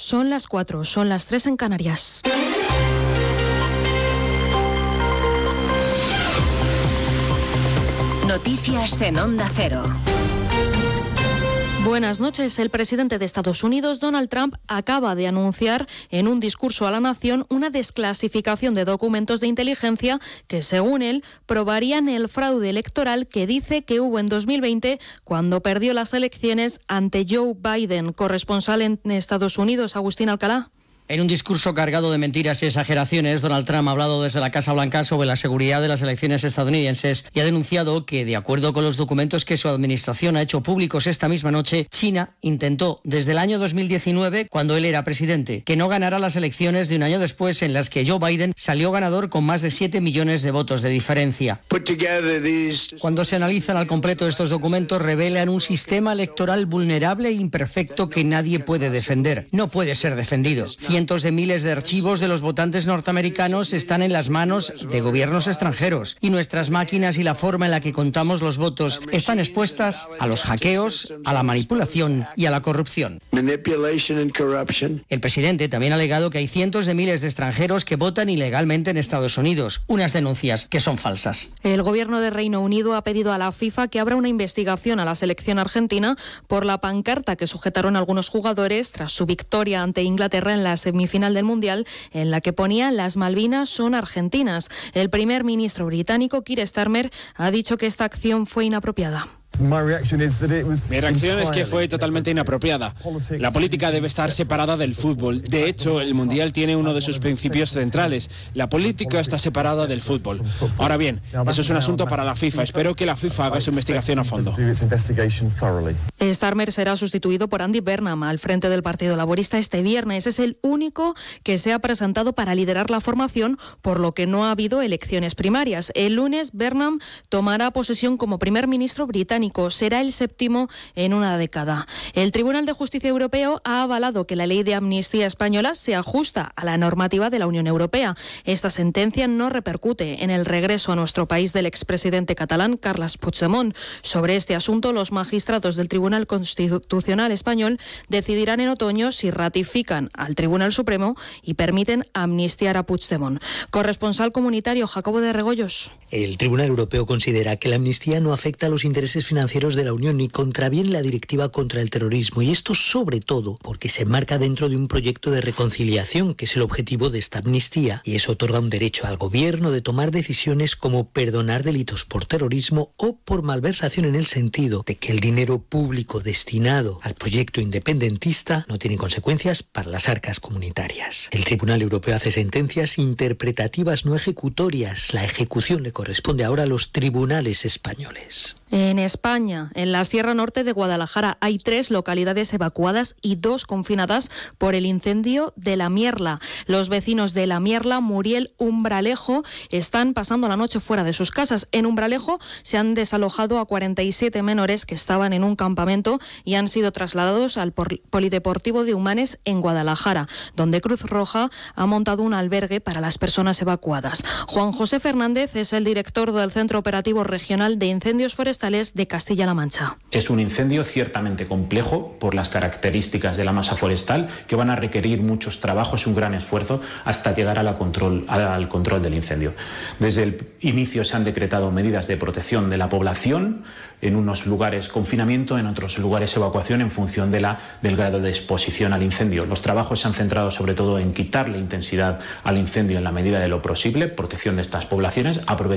Son las 4, son las 3 en Canarias. Noticias en Onda Cero. Buenas noches. El presidente de Estados Unidos, Donald Trump, acaba de anunciar en un discurso a la nación una desclasificación de documentos de inteligencia que, según él, probarían el fraude electoral que dice que hubo en 2020 cuando perdió las elecciones ante Joe Biden. Corresponsal en Estados Unidos, Agustín Alcalá. En un discurso cargado de mentiras y exageraciones, Donald Trump ha hablado desde la Casa Blanca sobre la seguridad de las elecciones estadounidenses y ha denunciado que, de acuerdo con los documentos que su administración ha hecho públicos esta misma noche, China intentó desde el año 2019, cuando él era presidente, que no ganara las elecciones de un año después, en las que Joe Biden salió ganador con más de 7 millones de votos de diferencia. Cuando se analizan al completo estos documentos, revelan un sistema electoral vulnerable e imperfecto que nadie puede defender. No puede ser defendido. Cientos de miles de archivos de los votantes norteamericanos están en las manos de gobiernos extranjeros y nuestras máquinas y la forma en la que contamos los votos están expuestas a los hackeos, a la manipulación y a la corrupción. El presidente también ha alegado que hay cientos de miles de extranjeros que votan ilegalmente en Estados Unidos, unas denuncias que son falsas. El gobierno de Reino Unido ha pedido a la FIFA que abra una investigación a la selección argentina por la pancarta que sujetaron algunos jugadores tras su victoria ante Inglaterra en la semifinal del Mundial, en la que ponía "Las Malvinas son argentinas". El primer ministro británico, Keir Starmer, ha dicho que esta acción fue inapropiada. Mi reacción es que fue totalmente inapropiada. La política debe estar separada del fútbol. De hecho, el Mundial tiene uno de sus principios centrales. La política está separada del fútbol. Ahora bien, eso es un asunto para la FIFA. Espero que la FIFA haga su investigación a fondo. Starmer será sustituido por Andy Burnham al frente del Partido Laborista este viernes. Es el único que se ha presentado para liderar la formación, por lo que no ha habido elecciones primarias. El lunes, Burnham tomará posesión como primer ministro británico. Será el 7º en una década. El Tribunal de Justicia Europeo ha avalado que la ley de amnistía española se ajusta a la normativa de la Unión Europea. Esta sentencia no repercute en el regreso a nuestro país del expresidente catalán Carles Puigdemont. Sobre este asunto, los magistrados del Tribunal Constitucional español decidirán en otoño si ratifican al Tribunal Supremo y permiten amnistiar a Puigdemont. Corresponsal comunitario Jacobo de Regoyos. El Tribunal Europeo considera que la amnistía no afecta a los intereses financieros de la Unión ni contraviene la Directiva contra el Terrorismo, y esto sobre todo porque se enmarca dentro de un proyecto de reconciliación, que es el objetivo de esta amnistía, y eso otorga un derecho al gobierno de tomar decisiones como perdonar delitos por terrorismo o por malversación, en el sentido de que el dinero público destinado al proyecto independentista no tiene consecuencias para las arcas comunitarias. El Tribunal Europeo hace sentencias interpretativas, no ejecutorias. La ejecución le corresponde ahora a los tribunales españoles. En España, en la Sierra Norte de Guadalajara, hay 3 localidades evacuadas y 2 confinadas por el incendio de La Mierla. Los vecinos de La Mierla, Muriel, Umbralejo, están pasando la noche fuera de sus casas. En Umbralejo se han desalojado a 47 menores que estaban en un campamento y han sido trasladados al Polideportivo de Humanes en Guadalajara, donde Cruz Roja ha montado un albergue para las personas evacuadas. Juan José Fernández es el director del Centro Operativo Regional de Incendios Forestales de Castilla-La Mancha. Es un incendio ciertamente complejo por las características de la masa forestal, que van a requerir muchos trabajos y un gran esfuerzo hasta llegar al control del incendio. Desde el inicio se han decretado medidas de protección de la población, en unos lugares confinamiento, en otros lugares evacuación, en función del grado de exposición al incendio. Los trabajos se han centrado sobre todo en quitarle intensidad al incendio en la medida de lo posible, protección de estas poblaciones,